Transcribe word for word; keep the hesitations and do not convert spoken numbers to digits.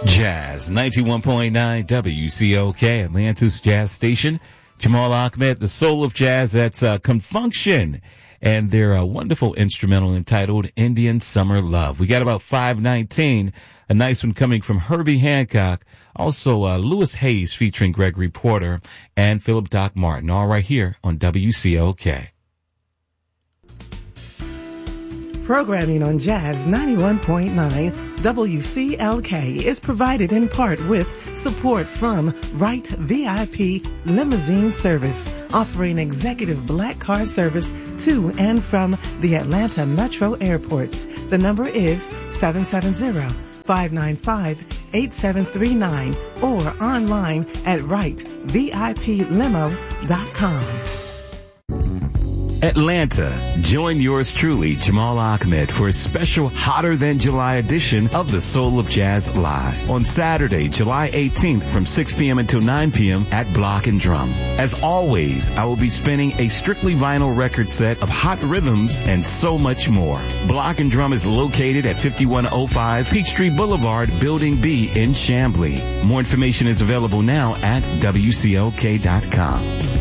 Jazz, ninety-one point nine W C O K, Atlanta's Jazz Station. Jamal Ahmed, the soul of jazz, that's uh, Confunction, and their uh, wonderful instrumental entitled Indian Summer Love. We got about five nineteen, a nice one coming from Herbie Hancock, also uh, Lewis Hayes featuring Gregory Porter and Philip Doc Martin, all right here on W C O K. Programming on Jazz ninety-one point nine W C L K is provided in part with support from Wright V I P Limousine Service, offering executive black car service to and from the Atlanta Metro airports. The number is seven seven zero, five nine five, eight seven three nine or online at wright vip limo dot com. Atlanta, join yours truly, Jamal Ahmed, for a special Hotter Than July edition of the Soul of Jazz Live on Saturday, July eighteenth from six p.m. until nine p.m. at Block and Drum. As always, I will be spinning a strictly vinyl record set of hot rhythms and so much more. Block and Drum is located at fifty-one oh five Peachtree Boulevard, Building B in Chamblee. More information is available now at W C O K dot com.